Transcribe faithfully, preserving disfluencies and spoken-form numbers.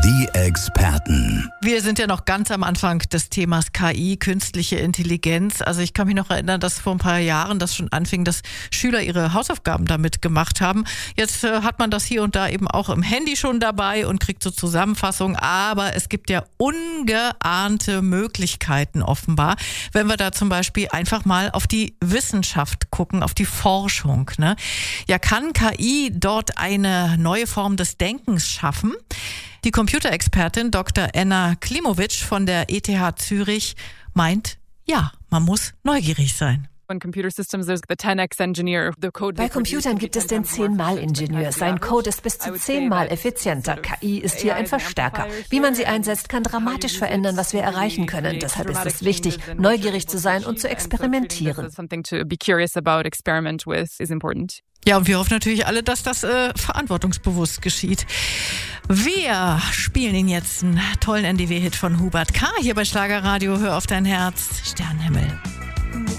Die Experten. Wir sind ja noch ganz am Anfang des Themas K I, künstliche Intelligenz. Also ich kann mich noch erinnern, dass vor ein paar Jahren das schon anfing, dass Schüler ihre Hausaufgaben damit gemacht haben. Jetzt äh, hat man das hier und da eben auch im Handy schon dabei und kriegt so Zusammenfassungen. Aber es gibt ja ungeahnte Möglichkeiten offenbar, wenn wir da zum Beispiel einfach mal auf die Wissenschaft gucken, auf die Forschung. Ne? Ja, kann K I dort eine neue Form des Denkens schaffen? Die Computerexpertin Doktor Enna Klimowitsch von der E T H Zürich meint, ja, man muss neugierig sein. Bei Computern gibt es den zehn-mal-Ingenieur. Sein Code ist bis zu zehnmal effizienter. K I ist hier ein Verstärker. Wie man sie einsetzt, kann dramatisch verändern, was wir erreichen können. Deshalb ist es wichtig, neugierig zu sein und zu experimentieren. Ja, und wir hoffen natürlich alle, dass das äh, verantwortungsbewusst geschieht. Wir spielen Ihnen jetzt einen tollen N D W-Hit von Hubert K. hier bei Schlagerradio. Hör auf dein Herz, Sternenhimmel.